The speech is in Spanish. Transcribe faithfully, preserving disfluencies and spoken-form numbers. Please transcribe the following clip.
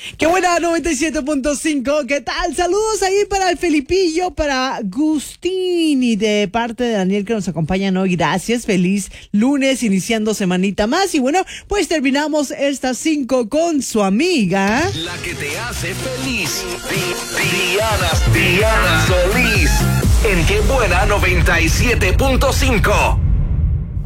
Qué buena, noventa y siete punto cinco. ¿Qué tal? Saludos ahí para el Felipillo, para Gustini, de parte de Daniel que nos acompañan hoy. Gracias, feliz lunes, iniciando semanita más. Y bueno, pues terminamos estas cinco con su amiga, la que te hace feliz. Di- Diana, Diana Solís. En Qué buena, noventa y siete punto cinco.